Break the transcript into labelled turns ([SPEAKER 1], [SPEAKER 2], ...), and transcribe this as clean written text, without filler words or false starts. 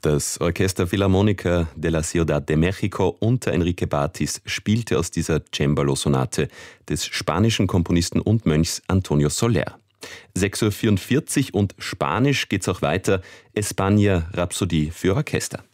[SPEAKER 1] Das Orchester Filarmónica de la Ciudad de México unter Enrique Bartis spielte aus dieser Cembalo-Sonate des spanischen Komponisten und Mönchs Antonio Soler. 6:44 Uhr und Spanisch geht's auch weiter. España Rhapsodie für Orchester.